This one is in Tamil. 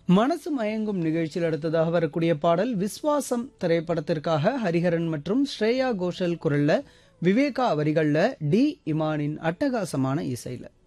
மனசு மயங்கும் நிகழ்ச்சியில் அடுத்ததாக வரக்கூடிய பாடல் விஸ்வாசம் திரைப்படத்திற்காக ஹரிஹரன் மற்றும் ஸ்ரேயா கோஷல் குரல்ல விவேகா வரிகள்ல டி இமானின் அட்டகாசமான இசையில